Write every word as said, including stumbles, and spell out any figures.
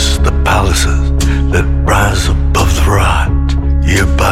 past the palaces that rise above the rot. Year by